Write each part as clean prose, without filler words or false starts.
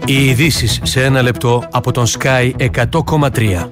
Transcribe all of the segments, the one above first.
Οι ειδήσεις σε ένα λεπτό από τον Sky 100,3.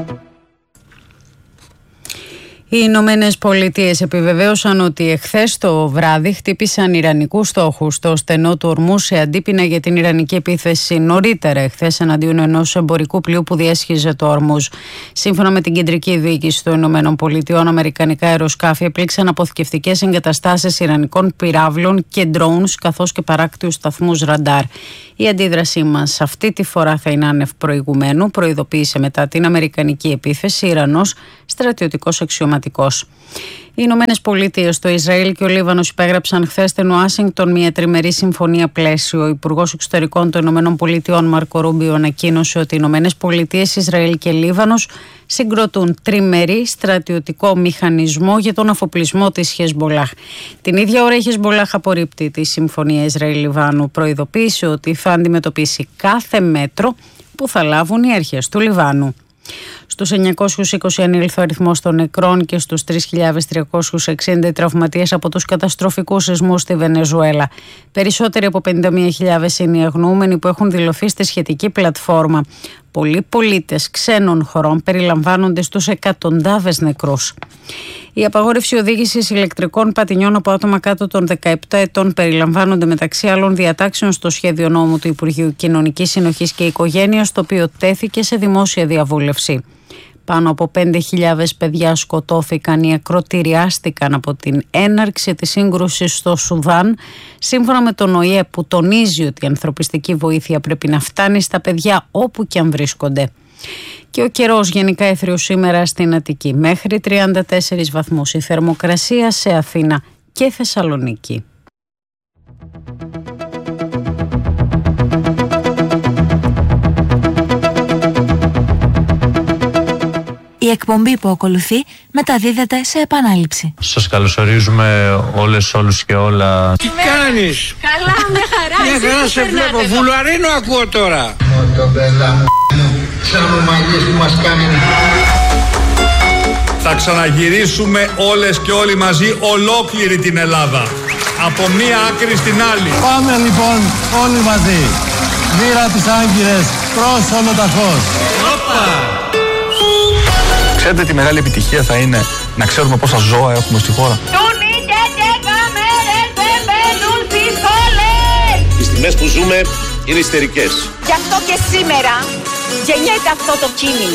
Οι Ηνωμένες Πολιτείες επιβεβαίωσαν ότι εχθές το βράδυ χτύπησαν ιρανικούς στόχους στο στενό του Ορμού σε αντίπεινα για την ιρανική επίθεση νωρίτερα εχθές εναντίον ενός εμπορικού πλοίου που διέσχιζε το Ορμούζ. Σύμφωνα με την κεντρική διοίκηση των Ηνωμένων Πολιτειών, αμερικανικά αεροσκάφη επλήξαν αποθηκευτικές εγκαταστάσεις ιρανικών πυράβλων και drones, καθώς και παράκτιους σταθμούς ραντάρ. Η αντίδρασή μας αυτή τη φορά θα είναι άνευ προηγουμένου, προειδοποίησε μετά την αμερικανική επίθεση Ιρανός στρατιωτικός αξιωματικός. Οι Ηνωμένες Πολιτείες, το Ισραήλ και ο Λίβανος υπέγραψαν χθες στην Ουάσιγκτον μια τριμερή συμφωνία πλαίσιο. Ο Υπουργός Εξωτερικών των Ηνωμένων Πολιτειών, Μάρκο Ρούμπιο, ανακοίνωσε ότι οι Ηνωμένες Πολιτείες, Ισραήλ και Λίβανος συγκροτούν τριμερή στρατιωτικό μηχανισμό για τον αφοπλισμό της Χεσμπολάχ. Την ίδια ώρα η Χεσμπολάχ απορρίπτει τη συμφωνία Ισραήλ-Λιβάνου. Προειδοποίησε ότι θα αντιμετωπίσει κάθε μέτρο που θα λάβουν οι αρχές του Λιβάνου. Στους 920 ανήλθε ο αριθμός των νεκρών και στους 3.360 οι τραυματίες από τους καταστροφικούς σεισμούς στη Βενεζουέλα. Περισσότεροι από 51.000 είναι οι αγνοούμενοι που έχουν δηλωθεί στη σχετική πλατφόρμα. Πολλοί πολίτες ξένων χωρών περιλαμβάνονται στους εκατοντάδες νεκρούς. Η απαγόρευση οδήγησης ηλεκτρικών πατινιών από άτομα κάτω των 17 ετών περιλαμβάνονται μεταξύ άλλων διατάξεων στο σχέδιο νόμου του Υπουργείου Κοινωνικής Συνοχής και Οικογένειας, το οποίο τέθηκε σε δημόσια διαβούλευση. Πάνω από 5.000 παιδιά σκοτώθηκαν ή ακροτηριάστηκαν από την έναρξη της σύγκρουσης στο Σουδάν, σύμφωνα με τον ΟΗΕ, που τονίζει ότι η ανθρωπιστική βοήθεια πρέπει να φτάνει στα παιδιά όπου και αν βρίσκονται. Και ο καιρός γενικά έθριος σήμερα στην Αττική, μέχρι 34 βαθμούς η θερμοκρασία σε Αθήνα και Θεσσαλονίκη. Η εκπομπή που ακολουθεί μεταδίδεται σε επανάληψη. Σας καλωσορίζουμε όλους και όλα. Τι κάνεις? Καλά, με χαρά. Μια χαρά σε βλέπω. Βουλαρίνο ακούω τώρα. Μοτομπέλα μου, σαν μαλλιές που μας κάνουν. Θα ξαναγυρίσουμε όλες και όλοι μαζί ολόκληρη την Ελλάδα. Από μία άκρη στην άλλη. Πάμε λοιπόν όλοι μαζί. Μοίρα τις Άγκυρες προς Ολοταχώς. Ξέρετε τι μεγάλη επιτυχία θα είναι να ξέρουμε πόσα ζώα έχουμε στη χώρα. Οι στιγμές που ζούμε είναι ιστερικές. Γι' αυτό και σήμερα γεννιέται αυτό το κίνημα.